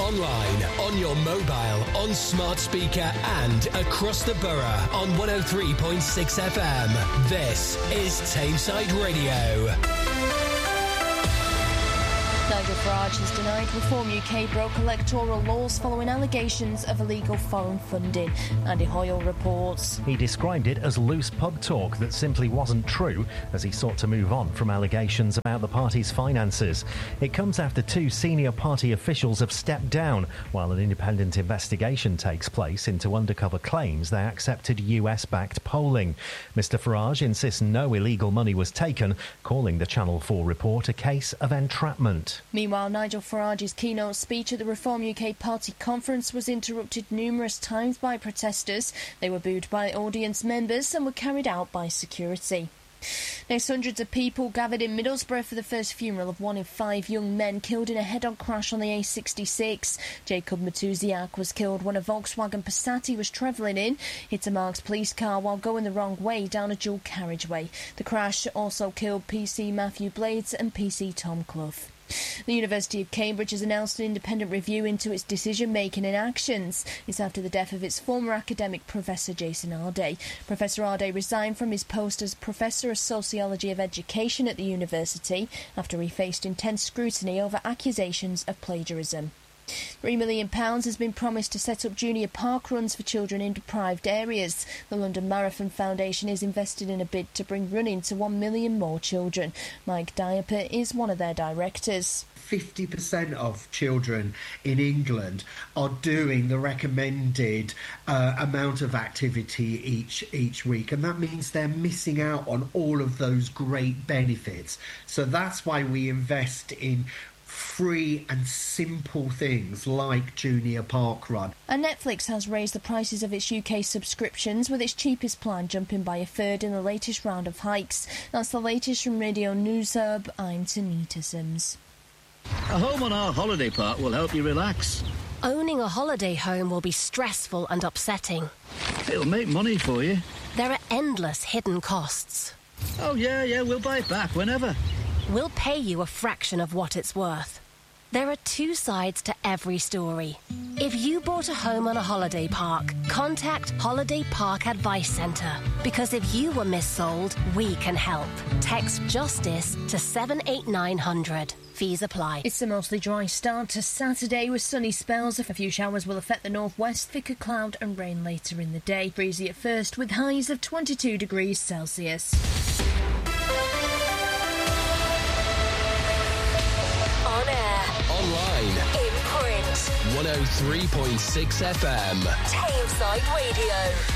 online, on your mobile, on smart speaker and across the borough on 103.6 FM. This is Tameside Radio. Nigel Farage has denied Reform UK broke electoral laws following allegations of illegal foreign funding. Andy Hoyle reports. He described it as loose pub talk that simply wasn't true as he sought to move on from allegations about the party's finances. It comes after two senior party officials have stepped down while an independent investigation takes place into undercover claims they accepted US-backed polling. Mr Farage insists no illegal money was taken, calling the Channel 4 report a case of entrapment. Meanwhile, Nigel Farage's keynote speech at the Reform UK party conference was interrupted numerous times by protesters. They were booed by audience members and were carried out by security. Next, hundreds of people gathered in Middlesbrough for the first funeral of one of 5 young men killed in a head-on crash on the A66. Jacob Matuziak was killed when a Volkswagen Passat he was travelling in hit a marked police car while going the wrong way down a dual carriageway. The crash also killed PC Matthew Blades and PC Tom Clough. The University of Cambridge has announced an independent review into its decision-making and actions. It's after the death of its former academic Professor Jason Arday. Professor Arday resigned from his post as Professor of Sociology of Education at the university after he faced intense scrutiny over accusations of plagiarism. £3 million has been promised to set up junior park runs for children in deprived areas. The London Marathon Foundation is invested in a bid to bring running to 1 million more children. Mike Diaper is one of their directors. 50% of children in England are doing the recommended amount of activity each week, and that means they're missing out on all of those great benefits. So that's why we invest in free and simple things like Junior Park Run. And Netflix has raised the prices of its UK subscriptions, with its cheapest plan jumping by a third in the latest round of hikes. That's the latest from Radio News Hub. I'm Tanita Sims. A home on our holiday park will help you relax. Owning a holiday home will be stressful and upsetting. It'll make money for you. There are endless hidden costs. Oh, yeah, we'll buy it back whenever. We'll pay you a fraction of what it's worth. There are 2 sides to every story. If you bought a home on a holiday park, contact Holiday Park Advice Centre. Because if you were missold, we can help. Text JUSTICE to 78900. Fees apply. It's a mostly dry start to Saturday with sunny spells. A few showers will affect the northwest, thicker cloud and rain later in the day. Breezy at first with highs of 22 degrees Celsius. On air. Online. In print. 103.6 FM. Tameside Radio.